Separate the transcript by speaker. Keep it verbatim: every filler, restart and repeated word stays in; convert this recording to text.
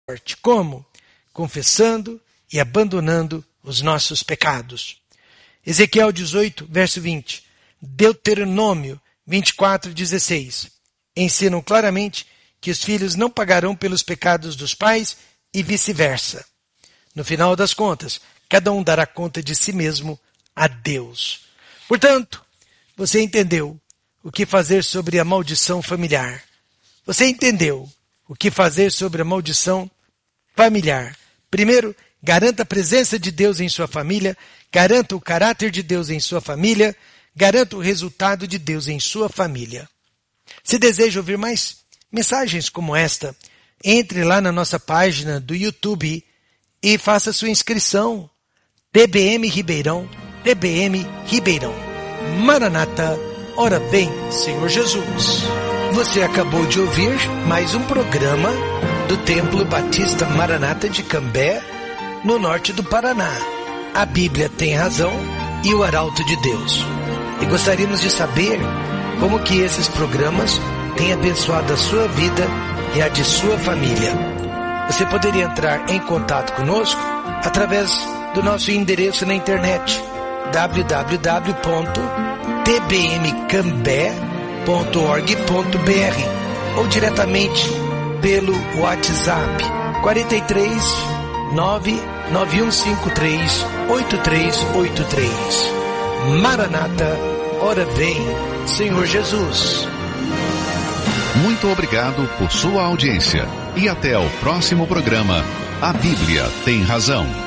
Speaker 1: morte. Como? Confessando e abandonando os nossos pecados. Ezequiel dezoito, verso vinte. Deuteronômio vinte e quatro, dezesseis. Ensinam claramente que os filhos não pagarão pelos pecados dos pais e vice-versa. No final das contas, cada um dará conta de si mesmo a Deus. Portanto, você entendeu o que fazer sobre a maldição familiar. Você entendeu o que fazer sobre a maldição familiar. Primeiro, garanta a presença de Deus em sua família, garanta o caráter de Deus em sua família, garanta o resultado de Deus em sua família. Se deseja ouvir mais mensagens como esta, entre lá na nossa página do YouTube e faça sua inscrição. T B M Ribeirão, T B M Ribeirão. Maranata, ora vem, Senhor Jesus. Você acabou de ouvir mais um programa do Templo Batista Maranata de Cambé, no norte do Paraná. A Bíblia tem razão e o Arauto de Deus. E gostaríamos de saber como que esses programas têm abençoado a sua vida e a de sua família. Você poderia entrar em contato conosco através do nosso endereço na internet w w w ponto t b m cambé ponto org ponto b r ou diretamente pelo WhatsApp quatro três nove nove um cinco três oito três oito três. Maranata, ora vem, Senhor Jesus.
Speaker 2: Muito obrigado por sua audiência e até o próximo programa. A Bíblia tem razão.